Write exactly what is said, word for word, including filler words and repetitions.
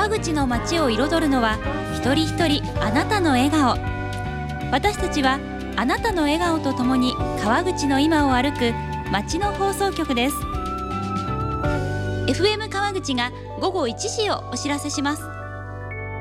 川口の街を彩るのは一人一人あなたの笑顔。私たちはあなたの笑顔とともに川口の今を歩く街の放送局です。 エフエム 川口が午後いちじをお知らせします。